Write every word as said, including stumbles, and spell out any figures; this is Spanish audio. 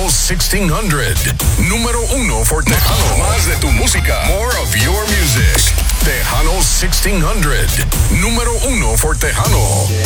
sixteen hundred. Número uno for Tejano. Más de tu música. More of your music. Tejano sixteen hundred. Número uno for Tejano.